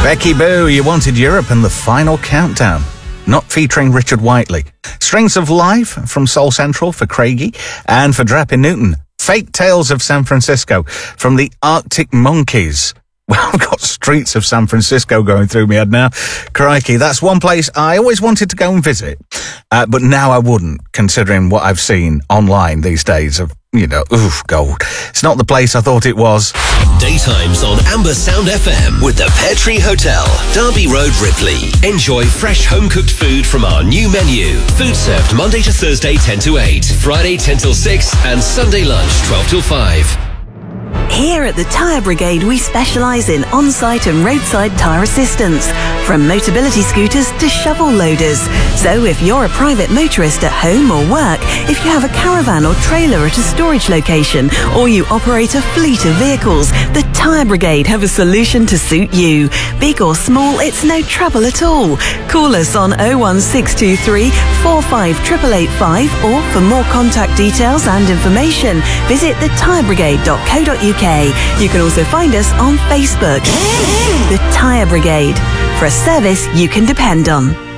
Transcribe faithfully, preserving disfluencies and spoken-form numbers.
Becky Boo, You Wanted Europe and the Final Countdown. Not featuring Richard Whiteley. Strings of Life from Soul Central for Craigie. And for Drappin Newton, Fake Tales of San Francisco from the Arctic Monkeys. Well, I've got Streets of San Francisco going through my head now. Crikey, that's one place I always wanted to go and visit. Uh, but now I wouldn't, considering what I've seen online these days of, you know, oof, gold. It's not the place I thought it was. Daytimes on Amber Sound F M with the Pear Tree Hotel, Derby Road, Ripley. Enjoy fresh home-cooked food from our new menu. Food served Monday to Thursday, ten to eight, Friday, ten till six, and Sunday lunch, twelve till five. Here at the Tyre Brigade, we specialise in on-site and roadside tyre assistance, from Motability scooters to shovel loaders. So if you're a private motorist at home or work, if you have a caravan or trailer at a storage location, or you operate a fleet of vehicles, the Tyre Brigade have a solution to suit you. Big or small, it's no trouble at all. Call us on oh one six two three, four five eight eight eight five, or for more contact details and information, visit the tyre brigade dot co dot uk. You can also find us on Facebook. The Tyre Brigade, for a service you can depend on.